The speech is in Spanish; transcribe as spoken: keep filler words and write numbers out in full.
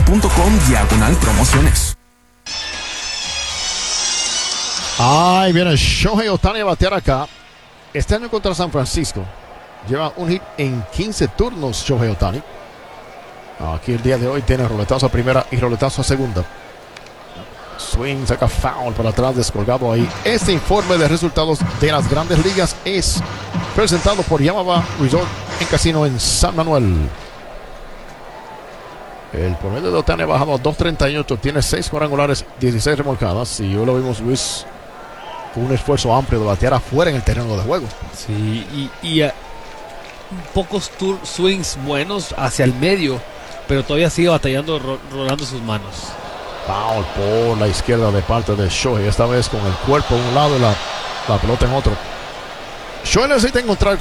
punto com diagonal promociones. Ahí viene Shohei Ohtani a batear acá. Este año contra San Francisco lleva un hit en quince turnos Shohei Ohtani. Aquí el día de hoy tiene roletazo a primera y roletazo a segunda. Swing, saca foul para atrás, descolgado ahí. Este informe de resultados de las Grandes Ligas es presentado por Yamava Resort en Casino en San Manuel. El promedio de Ohtani ha bajado a dos treinta y ocho, tiene seis cuadrangulares, dieciséis remolcadas. Y hoy lo vimos, Luis, con un esfuerzo amplio de batear afuera en el terreno de juego. Sí, y, y uh, pocos tour swings buenos hacia el medio, pero todavía sigue batallando, ro rolando sus manos. Foul por la izquierda de parte de Shohei, esta vez con el cuerpo en un lado y la, la pelota en otro. Shohei necesita encontrar